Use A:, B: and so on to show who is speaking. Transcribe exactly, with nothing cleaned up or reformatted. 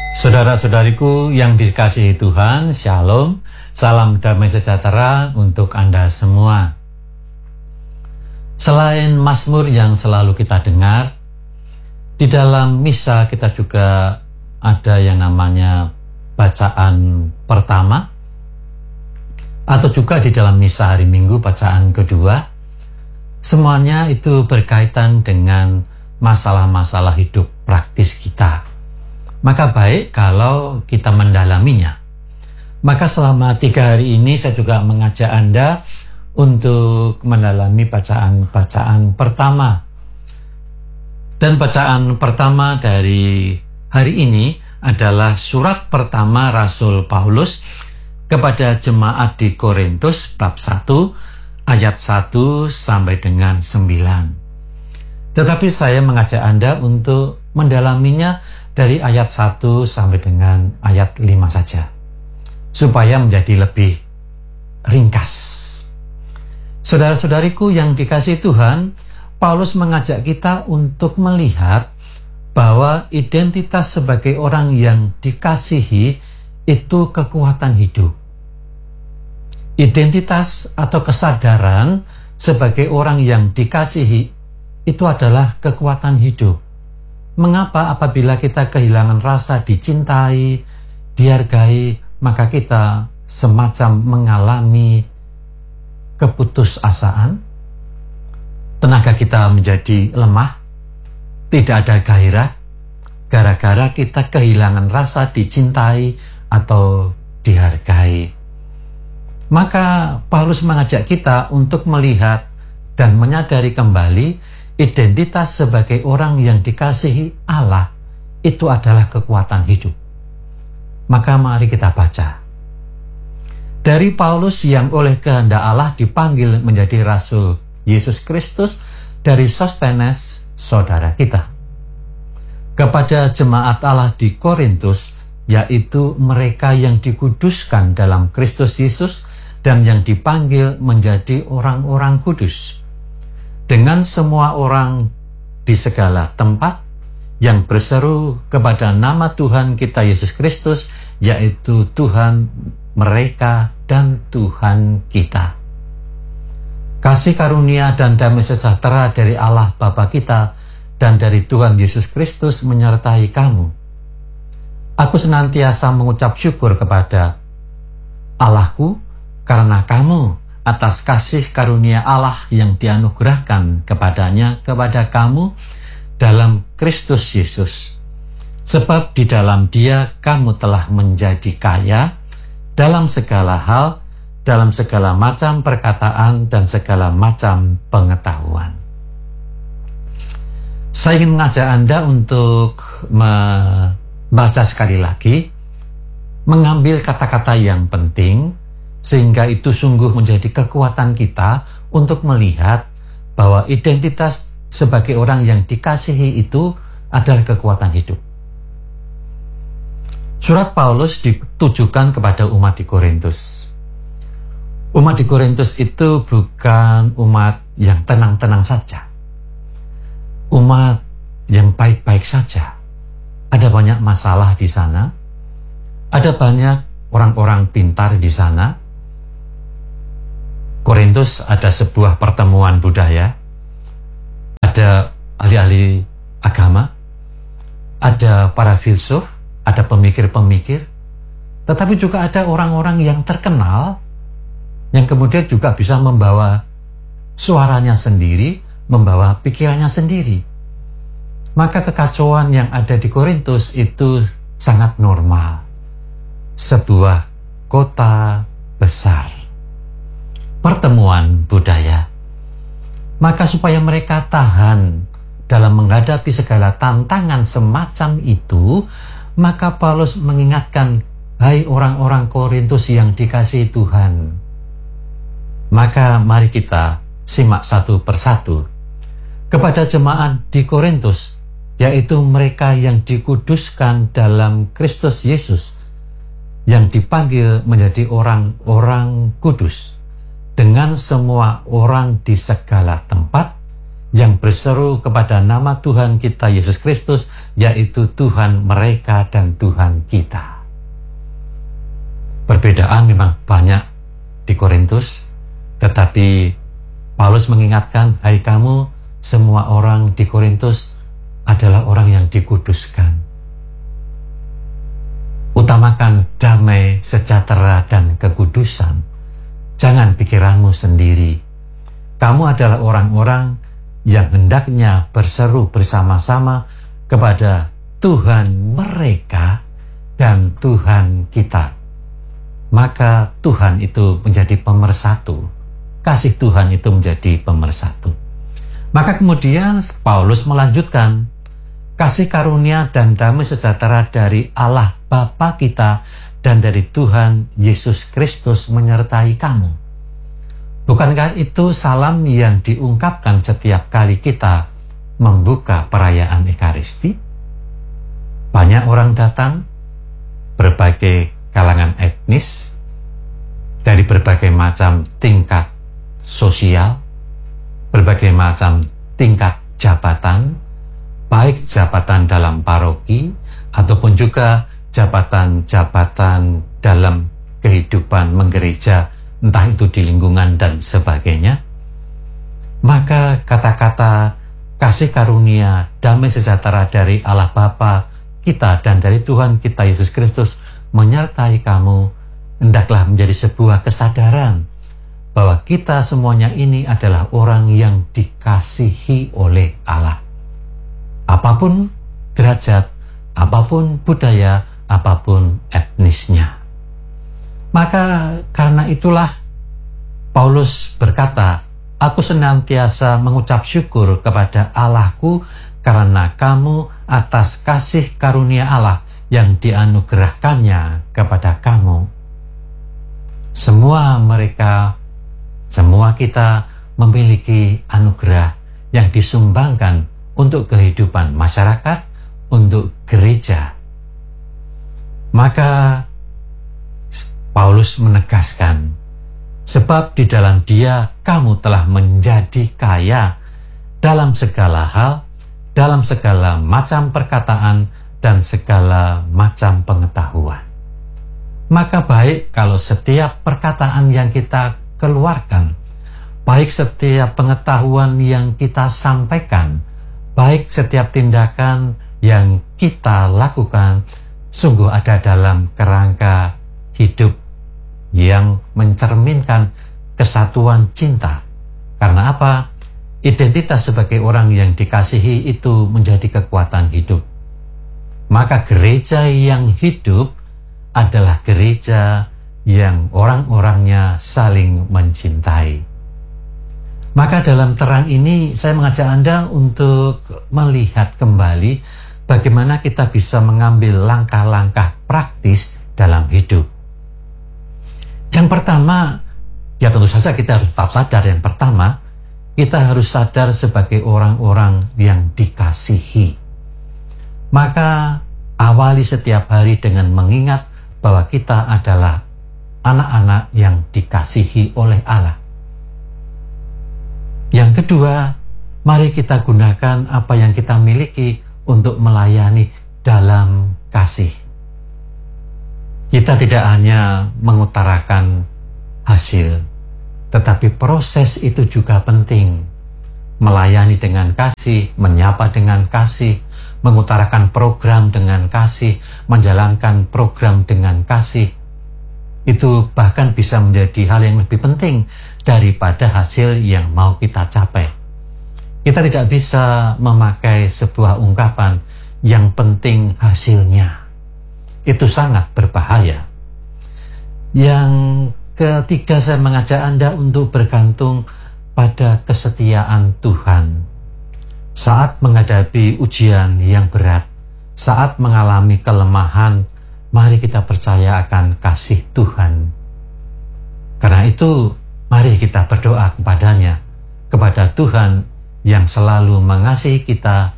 A: Saudara-saudariku yang dikasihi Tuhan, Shalom, salam damai sejahtera untuk Anda semua. Selain Mazmur yang selalu kita dengar, di dalam misa kita juga ada yang namanya bacaan pertama, atau juga di dalam misa hari Minggu bacaan kedua. Semuanya itu berkaitan dengan masalah-masalah hidup praktis kita. Maka baik kalau kita mendalaminya. Maka selama tiga hari ini saya juga mengajak Anda untuk mendalami bacaan-bacaan pertama. Dan bacaan pertama dari hari ini adalah surat pertama Rasul Paulus kepada jemaat di Korintus bab satu ayat satu sampai dengan sembilan. Tetapi saya mengajak Anda untuk mendalaminya dari ayat satu sampai dengan ayat lima saja, supaya menjadi lebih ringkas. Saudara-saudariku yang dikasihi Tuhan, Paulus mengajak kita untuk melihat bahwa identitas sebagai orang yang dikasihi itu kekuatan hidup. Identitas atau kesadaran sebagai orang yang dikasihi itu adalah kekuatan hidup. Mengapa apabila kita kehilangan rasa dicintai, dihargai, maka kita semacam mengalami keputusasaan? Tenaga kita menjadi lemah, tidak ada gairah, gara-gara kita kehilangan rasa dicintai atau dihargai. Maka Paulus mengajak kita untuk melihat dan menyadari kembali identitas sebagai orang yang dikasihi Allah itu adalah kekuatan hidup. Maka mari kita baca. Dari Paulus yang oleh kehendak Allah dipanggil menjadi Rasul Yesus Kristus dari Sostenes, saudara kita. Kepada jemaat Allah di Korintus, yaitu mereka yang dikuduskan dalam Kristus Yesus dan yang dipanggil menjadi orang-orang kudus. Dengan semua orang di segala tempat yang berseru kepada nama Tuhan kita Yesus Kristus, yaitu Tuhan mereka dan Tuhan kita. Kasih karunia dan damai sejahtera dari Allah Bapa kita dan dari Tuhan Yesus Kristus menyertai kamu. Aku senantiasa mengucap syukur kepada Allahku karena kamu, atas kasih karunia Allah yang dianugerahkan kepadanya kepada kamu dalam Kristus Yesus. Sebab di dalam Dia kamu telah menjadi kaya dalam segala hal, dalam segala macam perkataan dan segala macam pengetahuan. Saya ingin mengajak Anda untuk membaca sekali lagi, mengambil kata-kata yang penting, sehingga itu sungguh menjadi kekuatan kita untuk melihat bahwa identitas sebagai orang yang dikasihi itu adalah kekuatan hidup. Surat Paulus ditujukan kepada umat di Korintus. Umat di Korintus itu bukan umat yang tenang-tenang saja. Umat yang baik-baik saja. Ada banyak masalah di sana. Ada banyak orang-orang pintar di sana. Korintus ada sebuah pertemuan budaya, ada ahli-ahli agama, ada para filsuf, ada pemikir-pemikir, tetapi juga ada orang-orang yang terkenal, yang kemudian juga bisa membawa suaranya sendiri, membawa pikirannya sendiri. Maka kekacauan yang ada di Korintus itu sangat normal. Sebuah kota besar. Pertemuan budaya. Maka supaya mereka tahan dalam menghadapi segala tantangan semacam itu, maka Paulus mengingatkan, hai orang-orang Korintus yang dikasihi Tuhan. Maka mari kita simak satu persatu. Kepada jemaat di Korintus, yaitu mereka yang dikuduskan dalam Kristus Yesus, yang dipanggil menjadi orang-orang kudus, dengan semua orang di segala tempat yang berseru kepada nama Tuhan kita Yesus Kristus, yaitu Tuhan mereka dan Tuhan kita. Perbedaan memang banyak di Korintus, tetapi Paulus mengingatkan, hai kamu semua orang di Korintus adalah orang yang dikuduskan. Utamakan damai, sejahtera, dan kekudusan. Jangan pikiranmu sendiri. Kamu adalah orang-orang yang hendaknya berseru bersama-sama kepada Tuhan mereka dan Tuhan kita. Maka Tuhan itu menjadi pemersatu. Kasih Tuhan itu menjadi pemersatu. Maka kemudian Paulus melanjutkan, kasih karunia dan damai sejahtera dari Allah Bapa kita dan dari Tuhan Yesus Kristus menyertai kamu. Bukankah itu salam yang diungkapkan setiap kali kita membuka perayaan Ekaristi? Banyak orang datang, berbagai kalangan etnis, dari berbagai macam tingkat sosial, berbagai macam tingkat jabatan, baik jabatan dalam paroki, ataupun juga jabatan-jabatan dalam kehidupan menggereja, entah itu di lingkungan dan sebagainya. Maka kata-kata kasih karunia, damai sejahtera dari Allah Bapa kita dan dari Tuhan kita Yesus Kristus menyertai kamu, hendaklah menjadi sebuah kesadaran bahwa kita semuanya ini adalah orang yang dikasihi oleh Allah. Apapun derajat, apapun budaya, apapun etnisnya. Maka karena itulah Paulus berkata, aku senantiasa mengucap syukur kepada Allahku karena kamu atas kasih karunia Allah yang dianugerahkannya kepada kamu. Semua mereka, semua kita memiliki anugerah yang disumbangkan untuk kehidupan masyarakat, untuk gereja. Maka Paulus menegaskan, sebab di dalam Dia kamu telah menjadi kaya dalam segala hal, dalam segala macam perkataan dan segala macam pengetahuan. Maka baik kalau setiap perkataan yang kita keluarkan, baik setiap pengetahuan yang kita sampaikan, baik setiap tindakan yang kita lakukan, sungguh ada dalam kerangka hidup yang mencerminkan kesatuan cinta. Karena apa? Identitas sebagai orang yang dikasihi itu menjadi kekuatan hidup. Maka gereja yang hidup adalah gereja yang orang-orangnya saling mencintai. Maka dalam terang ini saya mengajak Anda untuk melihat kembali bagaimana kita bisa mengambil langkah-langkah praktis dalam hidup. Yang pertama, ya tentu saja kita harus tetap sadar. Yang pertama, kita harus sadar sebagai orang-orang yang dikasihi. Maka awali setiap hari dengan mengingat bahwa kita adalah anak-anak yang dikasihi oleh Allah. Yang kedua, mari kita gunakan apa yang kita miliki untuk melayani dalam kasih. Kita tidak hanya mengutarakan hasil, tetapi proses itu juga penting. Melayani dengan kasih, menyapa dengan kasih, mengutarakan program dengan kasih, menjalankan program dengan kasih. Itu bahkan bisa menjadi hal yang lebih penting daripada hasil yang mau kita capai. Kita tidak bisa memakai sebuah ungkapan yang penting hasilnya. Itu sangat berbahaya. Yang ketiga, saya mengajak Anda untuk bergantung pada kesetiaan Tuhan. Saat menghadapi ujian yang berat, saat mengalami kelemahan, mari kita percaya akan kasih Tuhan. Karena itu, mari kita berdoa kepadanya, kepada Tuhan yang selalu mengasihi kita